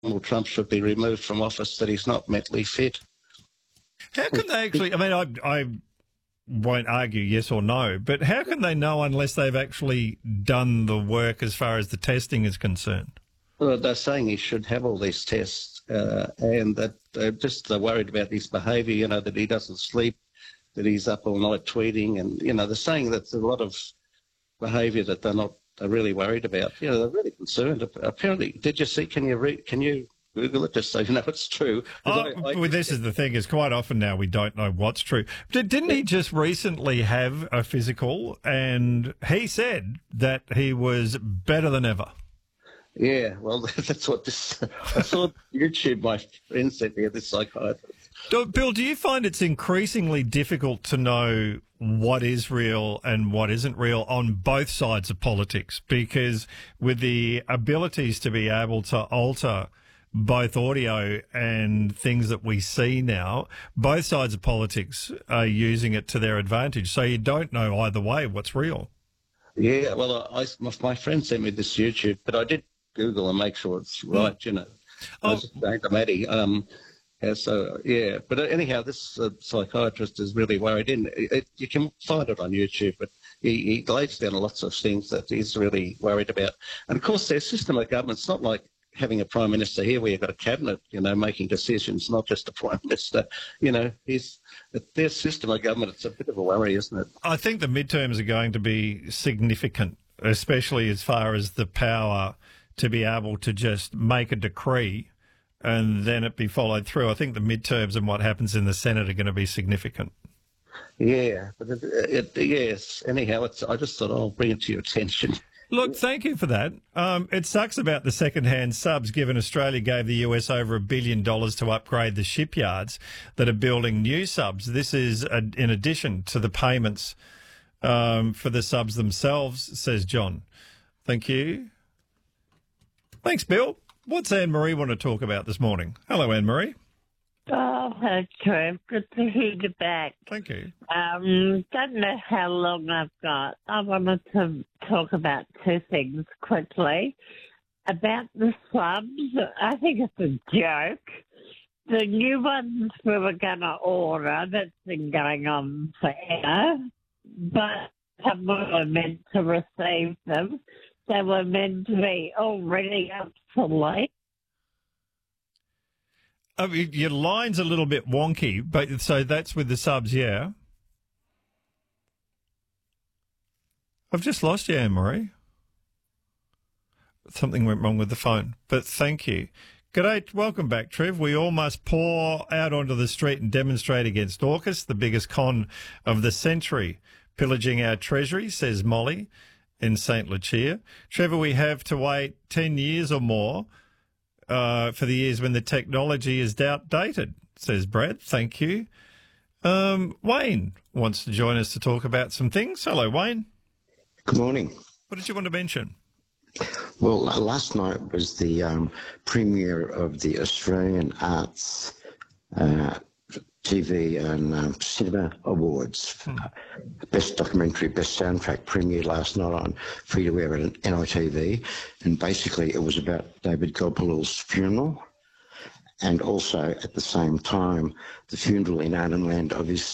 Donald Trump should be removed from office, that he's not mentally fit. How can they actually, I mean, I won't argue yes or no, but how can they know unless they've actually done the work as far as the testing is concerned? Well, they're saying he should have all these tests, and that they're worried about his behaviour, you know, that he doesn't sleep, that he's up all night tweeting, and, you know, they're saying that there's a lot of behaviour that they're really worried about. You know, they're really concerned. Apparently, did you see, can you Google it just so you know it's true? Well, this is the thing, is quite often now we don't know what's true. Didn't he just recently have a physical, and he said that he was better than ever? Yeah, well, that's what this... I saw YouTube, my friend sent me this psychiatrist. Bill, do you find it's increasingly difficult to know what is real and what isn't real on both sides of politics? Because with the abilities to be able to alter both audio and things that we see now, both sides of politics are using it to their advantage. So you don't know either way what's real. Yeah, well, my friend sent me this YouTube, but I did Google and make sure it's right, you know. I was just saying to Maddie, yeah, but anyhow, this psychiatrist is really worried. You can find it on YouTube, but he lays down lots of things that he's really worried about. And of course, their system of government's not like having a prime minister here where you've got a cabinet, you know, making decisions, not just a prime minister. You know, their system of government, it's a bit of a worry, isn't it? I think the midterms are going to be significant, especially as far as the power to be able to just make a decree and then it be followed through. I think the midterms and what happens in the Senate are going to be significant. Yeah, but yes. Anyhow, I just thought I'll bring it to your attention. Look, thank you for that. It sucks about the second-hand subs, given Australia gave the US over $1 billion to upgrade the shipyards that are building new subs. This is in addition to the payments for the subs themselves, says John. Thank you. Thanks, Bill. What's Anne-Marie want to talk about this morning? Hello, Anne-Marie. Oh, hello, Trev. Good to hear you back. Thank you. Don't know how long I've got. I wanted to talk about two things quickly. About the subs, I think it's a joke. The new ones we were going to order, that's been going on forever, but some were meant to receive them. They were meant to be already obsolete. I mean, your line's a little bit wonky, but so that's with the subs, yeah? I've just lost you, Anne-Marie. Something went wrong with the phone, but thank you. G'day, welcome back, Trev. We all must pour out onto the street and demonstrate against AUKUS, the biggest con of the century, pillaging our treasury, says Molly in St. Lucia. Trevor, we have to wait 10 years or more for the years when the technology is outdated, says Brad. Thank you. Wayne wants to join us to talk about some things. Hello, Wayne. Good morning. What did you want to mention? Well, last night was the premiere of the Australian Arts TV and Cinema Awards. Best documentary, best soundtrack premiered last night on free-to-air and NITV. And basically it was about David Gopal's funeral and also at the same time the funeral in Arnhem Land of his